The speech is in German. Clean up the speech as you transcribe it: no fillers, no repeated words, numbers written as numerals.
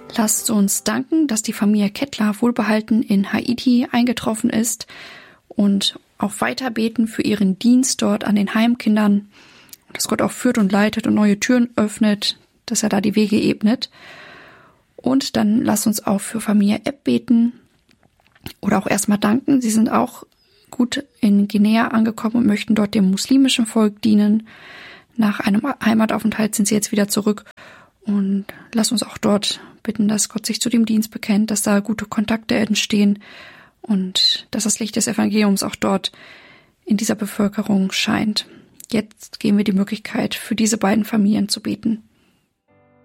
Lasst uns danken, dass die Familie Kettler wohlbehalten in Haiti eingetroffen ist und auch weiter beten für ihren Dienst dort an den Heimkindern, dass Gott auch führt und leitet und neue Türen öffnet, dass er da die Wege ebnet. Und dann lasst uns auch für Familie Epp beten oder auch erstmal danken. Sie sind auch gut in Guinea angekommen und möchten dort dem muslimischen Volk dienen. Nach einem Heimataufenthalt sind sie jetzt wieder zurück. Und lasst uns auch dort bitten, dass Gott sich zu dem Dienst bekennt, dass da gute Kontakte entstehen und dass das Licht des Evangeliums auch dort in dieser Bevölkerung scheint. Jetzt geben wir die Möglichkeit, für diese beiden Familien zu beten.